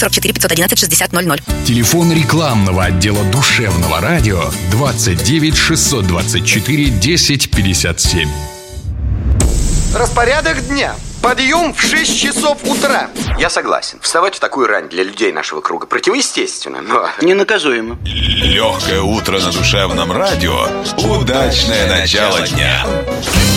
44 511 60 00. Телефон рекламного отдела душевного радио 29 624 10 57. Распорядок дня. Подъем в 6 часов утра. Я согласен. Вставать в такую рань для людей нашего круга противоестественно, но ненаказуемо. Легкое утро на душевном радио. Удачное начало дня.